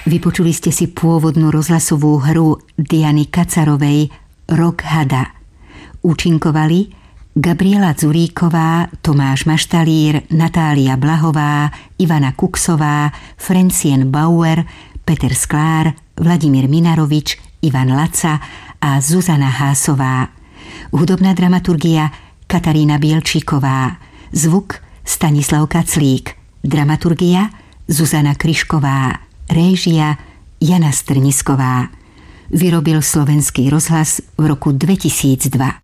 Vypočuli ste si pôvodnú rozhlasovú hru Diany Kacarovej Rok hada. Účinkovali Gabriela Zuríková, Tomáš Maštalír, Natália Blahová, Ivana Kuksová, Francien Bauer, Peter Sklár, Vladimír Minarovič, Ivan Laca a Zuzana Hásová. Hudobná dramaturgia Katarína Bielčíková. Zvuk Stanislav Kaclík. Dramaturgia Zuzana Kryšková. Réžia Jana Strnisková. Vyrobil Slovenský rozhlas v roku 2002.